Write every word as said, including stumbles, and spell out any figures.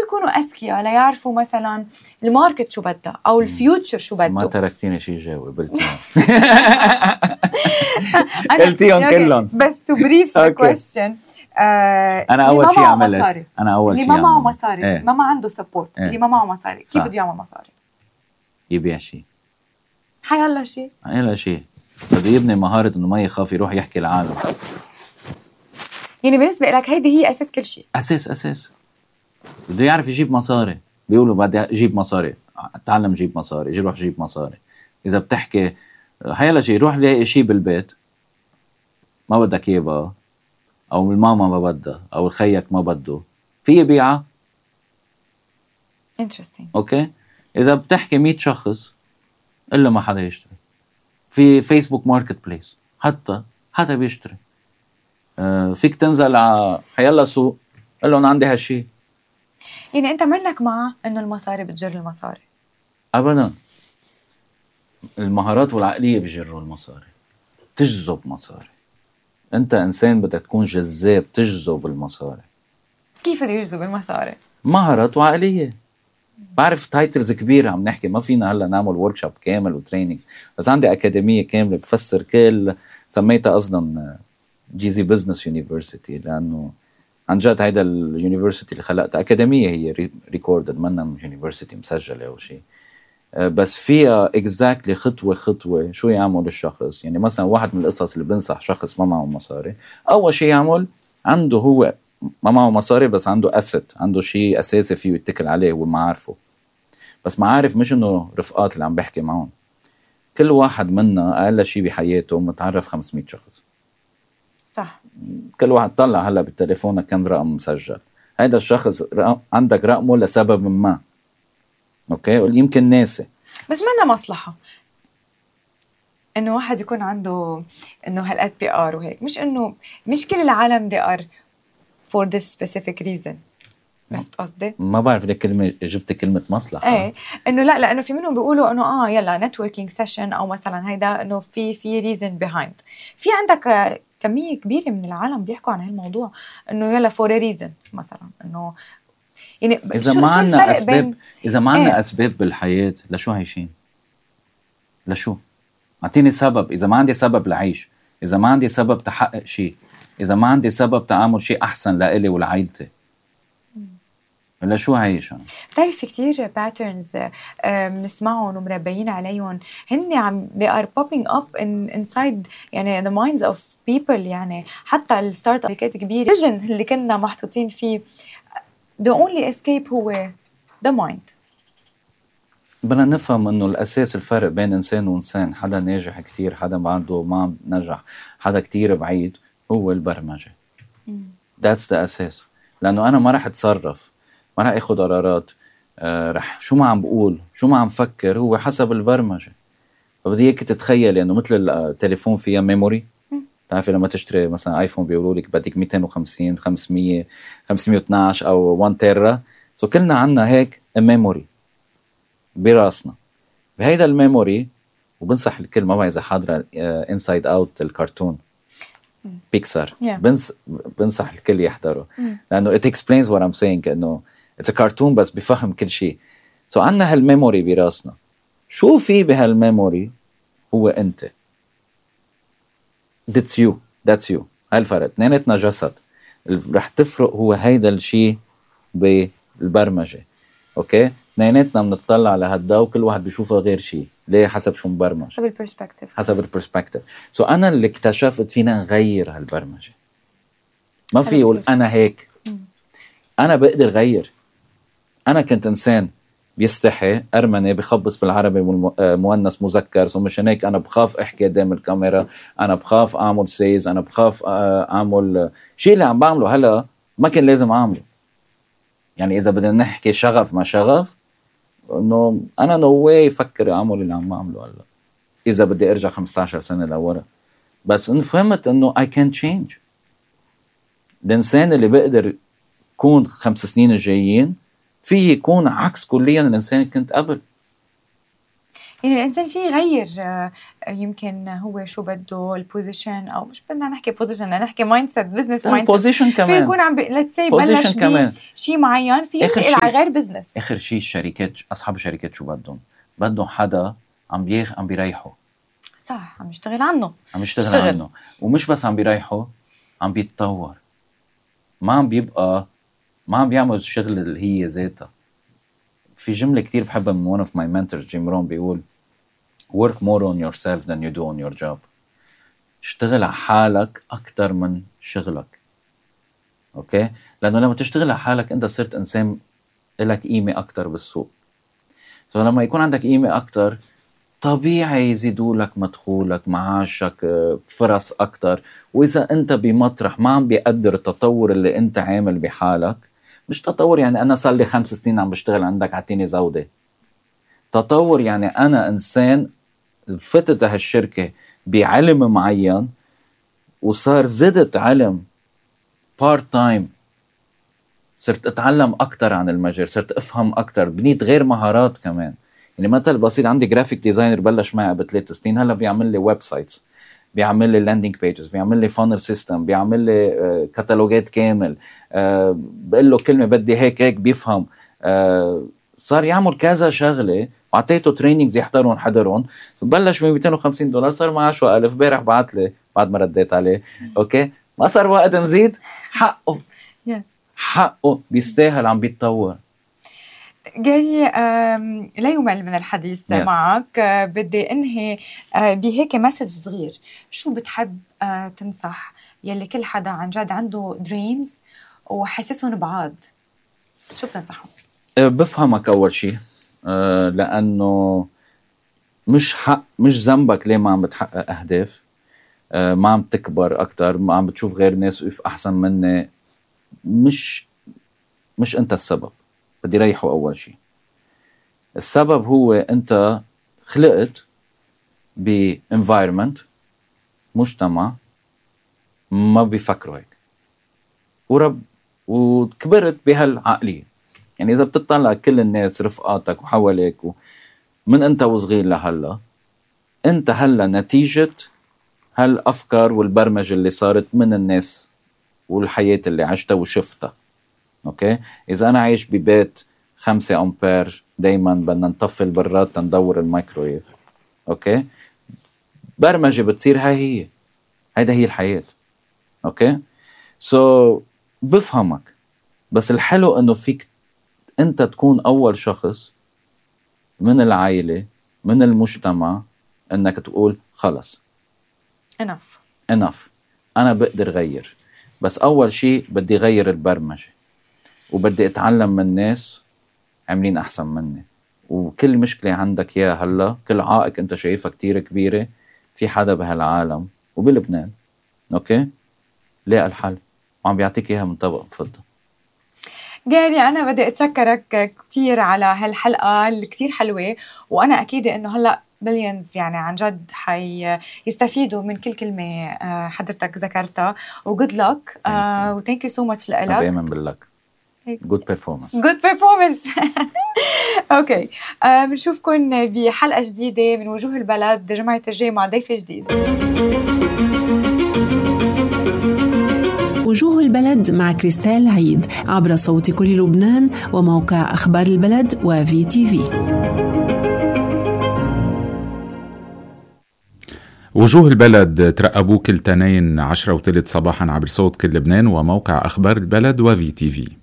يكونوا أذكياء ليعرفوا مثلا الماركت شو بدها أو الفيوتشر شو بده. ما تركتيني شيء جاوب قلتيهم قلتيهم كلهم. بس to brief the question. آه أنا أول شيء عملت أنا أول شيء اللي ما معه مصاري ايه؟ ما ما عنده سبورت ايه؟ اللي ما معه مصاري كيف بده يعمل مصاري؟ يبيع شيء حيلا شيء حيلا شيء بده يبني مهارة إنه ما يخاف يروح يحكي العالم. يعني بالنسبة لك هيدي هي أساس كل شيء. أساس أساس بده يعرف يجيب مصاري. بيقولوا بدي أجيب مصاري تعلم جيب مصاري يجي روح جيب مصاري. إذا بتحكي حيلا شيء روح لاقي شيء بالبيت ما بدك إياه بقى أو الماما ما بدها أو الخيك ما بده في يبيعها. interesting. أوكي إذا بتحكي مية شخص إلا ما حدا يشتري. في فيسبوك ماركت بليس حتى حدا بيشتري. آه فيك تنزل على حيلا سوق قل لهم عندي هالشي. يعني أنت منك مع إنه المصاري بتجر المصاري؟ أبدا. المهارات والعقلية بيجروا المصاري تجذب مصاري. أنت إنسان بدك تكون جذاب تجذب المصاري. كيف بده يجذب المصاري؟ مهارات وعقلية. بعرف تايتلز كبيرة عم نحكي ما فينا هلا نعمل وركشوب كامل وتريننج بس عندي أكاديمية كاملة بفسر كل سميتها أصلا جيزي بزنس يونيفرسيتي لأنه عن جد هيدا اليونيفرسيتي اللي خلقتها أكاديمية هي ريكوردد منا يونيفرسيتي مسجلة أو شيء بس فيها exactly خطوة خطوة شو يعمل الشخص. يعني مثلا واحد من القصص اللي بنصح شخص ما معه مصاري أول شيء يعمل عنده هو ما معه مصاري بس عنده أسد عنده شيء أساسي فيه يتكل عليه هو معارفه. بس معارف مش إنه رفقات اللي عم بحكي معهم. كل واحد منا أقل شيء بحياته متعرف خمسمية شخص صح. كل واحد طلع هلا بالتليفون كم رقم مسجل. هيدا الشخص رقم عندك رقمه لسبب ما. أوكي يمكن ناسي بس منا مصلحة إنه واحد يكون عنده إنه هالقد بي آر وهيك مش إنه مش كل العالم they are for this specific reason. فهمت قصدي؟ ما بعرف ليه كلمة جبت كلمة مصلحة. ايه انه لا لانه في منهم بيقولوا انه اه يلا نتوركينج سيشن او مثلا هيدا انه في في ريزن بيهايند. في عندك كمية كبيرة من العالم بيحكوا عن هالموضوع انه يلا فور ريزن مثلا انه يعني اذا ما عندنا اسباب اذا ما عندنا ايه؟ اسباب بالحياة لشو عايشين؟ لشو؟ اعطيني سبب. اذا ما عندي سبب لعيش اذا ما عندي سبب تحقق شيء اذا ما عندي سبب تعمل شيء احسن لإلي ولعائلتي ولا شو عايش أنا؟ بتعرف في كتير باترنز بنسمعهم ومربيين عليهم هن عم they are popping up in, inside يعني the minds of people. يعني حتى الستارت اب كبيرة الفيجن اللي كنا محطوطين فيه the only escape هو the mind. بدنا نفهم إنه الأساس الفرق بين إنسان وإنسان حدا ناجح كتير حدا بعده ما نجح حدا كتير بعيد هو البرمجة. that's the أساس. لأنه أنا ما رح أتصرف ما رح أخذ قرارات آه رح شو ما عم بقول شو ما عم فكر هو حسب البرمجة. فبدي اياك تتخيل انه مثل التليفون فيها ميموري. تعرفي لما تشتري مثلا ايفون بيقولوا لك بدك مئتين وخمسين خمسمية خمسمية واثناشر او واحد تيرا. سو كلنا عنا هيك ميموري براسنا. بهيدا الميموري وبنصح الكل ما بعرف اذا حاضره انسايد اوت الكرتون بيكسار yeah. بنص بنصح الكل يحضره لانه it explains what I'm saying انه it's a cartoon بس بفهم كل شيء. سو عنا هالميموري براسنا. شو في بهالميموري هو انت. that's you that's you. هالفرق اثنيناتنا جسد. رح تفرق هو هيدا الشيء بالبرمجة. اوكي اثنيناتنا بنطلع على هالضوء وكل واحد بيشوفه غير شيء. ليه؟ حسب شو مبرمج حسب البرسبكتيف حسب البرسبكتيف. سو انا اللي اكتشفت فينا نغير هالبرمجة. ما في يقول انا هيك م. انا بقدر غير. انا كنت انسان بيستحي أرمني بخبص بالعربي مؤنث مذكر. سو مشان هيك أنا بخاف أحكي قدام الكاميرا أنا بخاف أعمل سيز أنا بخاف أعمل شيء اللي عم بعمله هلا ما كان لازم أعمله. يعني إذا بدنا نحكي شغف ما شغف إنه أنا نوي يفكر أعمل اللي عم بعمله هلا إذا بدي أرجع خمسة عشر سنة لورا. بس إن فهمت إنه I can change. الإنسان اللي بقدر يكون خمس سنين الجايين فيه يكون عكس كليا الإنسان كنت قبل. يعني الإنسان فيه يغير يمكن هو شو بده البوزيشن، أو مش بدنا نحكي بوزيشن، بدنا نحكي مايند سيت، بزنس مايند سيت. بوزيشن كمان في يكون عم ب... let's say بلش بشيء معين في ينتقل على غير بزنس. آخر شيء الشركات، أصحاب الشركات شو بدهم؟ بدهم حدا عم بيخ عم بيريحه، صح، عم يشتغل عنه عم يشتغل عنه، ومش بس عم بيريحه، عم بيتطور، ما عم بيبقى ما عم بيعمل الشغل اللي هي ذاتها. في جملة كتير بحبها من one of my mentors جيم رون، بيقول work more on yourself than you do on your job. اشتغل على حالك أكتر من شغلك. أوكي؟ لأنه لما تشتغل على حالك أنت صرت إنسان لك قيمة أكتر بالسوق. فلما يكون عندك قيمة أكتر طبيعي يزيدوا لك مدخولك، معاشك، فرص أكتر. وإذا أنت بمطرح ما عم بيقدر التطور اللي أنت عامل بحالك، مش تطور يعني أنا صار لي خمس سنين عم بشتغل عندك عطيني زودة. تطور يعني أنا إنسان فتت هالشركة بعلم معين وصار زدت علم part time، صرت أتعلم أكتر عن المجال، صرت أفهم أكتر، بنيت غير مهارات كمان. يعني مثل بسيط، عندي جرافيك ديزاينر بلش معي قبل ثلاث سنين، هلا بيعمل لي ويب سايتس، بيعمل لي لاندنج بيجز، بيعمل لي فانل سيستم، بيعمل لي كتالوجات كامل، أه بقول له كلمه بدي هيك هيك بيفهم. أه صار يعمل كذا شغله، وعطيته تريننجز يحضرهم حضرهم. بلش من مئتين وخمسين دولار صار معه شو ألف. امبارح بعت لي بعد ما رديت عليه اوكي ما صار وقت نزيد، حقه يس حقه، بيستاهل، عم بيتطور. جاري لا يمل من الحديث yes. معك. بدي انهي بهيك مسج صغير. شو بتحب تنصح يلي كل حدا عن جد عنده دريمز وحاسسهم بعاد؟ شو بتنصحهم؟ بفهمك أول شيء، لأنه مش حق مش ذنبك ليه ما عم بتحقق أهداف، ما عم تكبر أكتر، ما عم بتشوف غير ناس أحسن مني. مش مش أنت السبب، بدي ريحه. أول شيء السبب هو أنت خلقت ب-environment، مجتمع ما بيفكروا هيك، ورب وكبرت بهالعقلية. يعني إذا بتطلع كل الناس رفقاتك وحواليك من أنت وصغير لهلا، أنت هلا نتيجة هالأفكار والبرمجة اللي صارت من الناس والحياة اللي عشتها وشفتها. أوكي؟ إذا أنا عايش ببيت خمسة أمبير دايما بدنا نطفي البراد تندور الميكرويف، أوكي؟ برمجة بتصير هاي هي هيدا هي الحياة. أوكي؟ سو so, بفهمك، بس الحلو إنه فيك أنت تكون أول شخص من العائلة من المجتمع إنك تقول خلص enough enough أنا بقدر غير. بس أول شيء بدي غير البرمجة، وبدي أتعلم من ناس عاملين أحسن مني. وكل مشكلة عندك يا هلا، كل عائق أنت شايفها كتير كبيرة، في حدا بهالعالم وبلبنان أوكي لاقى الحل وعم بيعطيك إياها من طبق فضة. جاري أنا بدي أتشكرك كتير على هالحلقة اللي كتير حلوة، وأنا أكيدة إنه هلأ مليونز يعني عن جد حي يستفيدوا من كل كلمة حضرتك ذكرتها. وجود لك وثانك يو سو ماتش لك. دايما باللك. good performance good performance اوكي بنشوفكم بحلقة جديدة من وجوه البلد جمعة الجاي مع ضيف جديد. وجوه البلد مع كريستال عيد عبر صوت كل لبنان وموقع أخبار البلد وفي تي في. وجوه البلد ترقبوا كل تنين عشرة وثلث صباحا عبر صوت كل لبنان وموقع أخبار البلد وفي تي في.